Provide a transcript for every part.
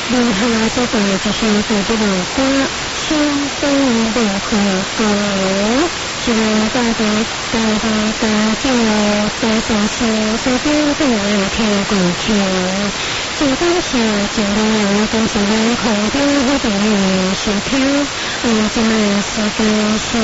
留下这个就是对这个歌相当的可歌，是大家在上是这边都有听过听。这当时就有多少人口的那种收听，这时间是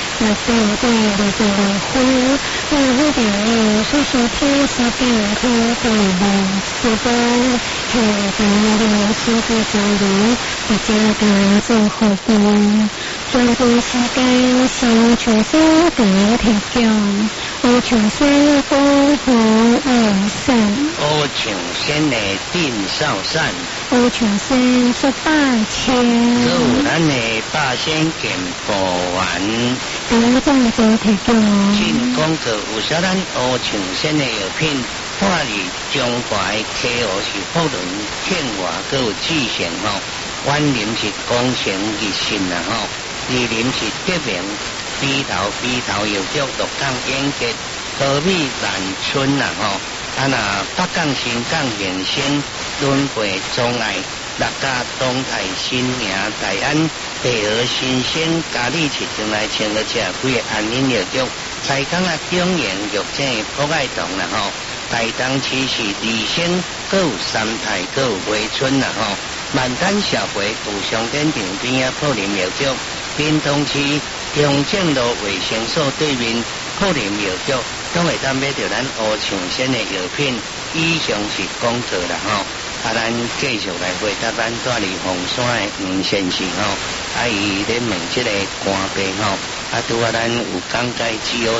6点20分，那点所收听时间可以4分，的数字交流，大家的做互动，转播时间是全新的提供，我全新保护完善， 我全新的定少善， 我全新18千， 有咱的8仙健保丸， 大家做提供， 进广告有小咱我全新的药品。看你中华的客户是福伦、天华，还有志贤吼，阮啉是功成日新啦吼，二啉是德明、鼻头药局、鹿港演结、桃米兰春啦吼，那北港、新港、延伸、轮回、中爱、六甲、东台、新营、大安、北河、新鲜、嘉义市进来前个车几个安宁药局，台港啊中原药店博爱堂啦吼。台东市是二仙，还有三台，还有回春啦吼。万丹社会有商店旁边啊，普林药局。屏东市中正路卫生所对面普林药局，都会当买到咱乌长线的药品。以上是广告啦吼。咱继续来回答咱住伫凤山的吴先生吼，伊咧问这个肝病吼。拄咱有讲解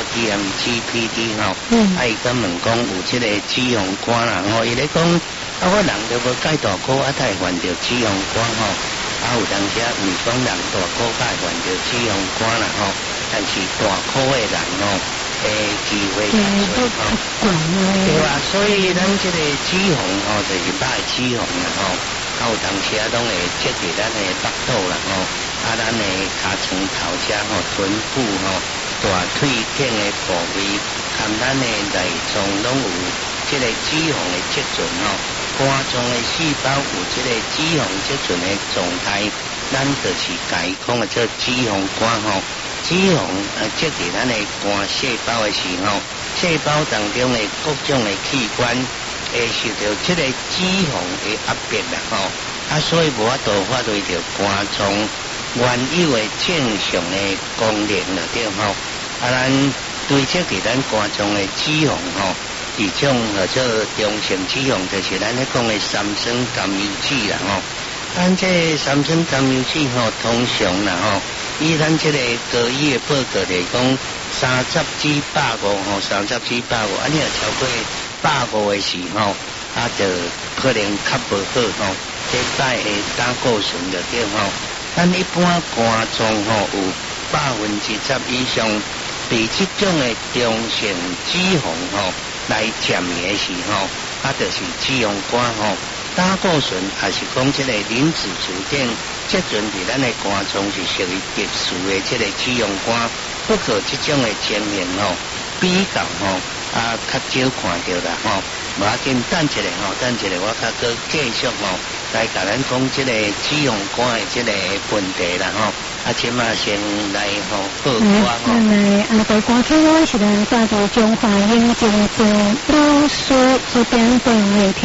GODM、GPD 吼，伊敢问讲有这个脂肪肝啦吼，伊咧讲我人都无介大颗，才会患着脂肪肝吼，有当时毋是讲人大颗才会患着脂肪肝啦吼，但是大颗的人吼，机会较多吼，对吧？所以咱这个脂肪吼，就是肉的脂肪啦吼，有当时拢会积伫咱的腹肚啦吼。咱的尻川头遮吼，臀部吼，大腿颈的部位，含咱的内脏拢有这个脂肪的积存吼，肝脏的细胞有这个脂肪积存的状态，咱就是甲伊讲的做脂肪肝吼。脂肪积伫咱的肝细胞的时候，细胞当中的各种的器官会受到这个脂肪的压迫啦吼，所以无法度发挥着肝脏原有的正常的功能了对吼，咱对这伫咱肝脏的脂肪吼，这种叫做中性脂肪，就是咱咧讲的三酸甘油酯啦吼。咱这三酸甘油酯吼，通常啦吼，以咱这个高医的报告来讲，30至150吼，30至150，你若超过150的时候，就可能较无好吼，这摆会胆固醇了对吼。咱一般肝脏吼有10%以上被这种的中性脂肪吼来占的时候，就是脂肪肝吼。胆固醇也是讲这个磷脂组件积存伫咱的肝脏是属于特殊的这个脂肪肝，不过这种的情形吼比较吼较少看到啦吼。无要紧，等一下我较搁继续吼。来甲咱讲这个脂肪肝的这个问题啦吼，即马先来吼报告吼。 来，报告听我是咱大陆中华眼镜店老师这边的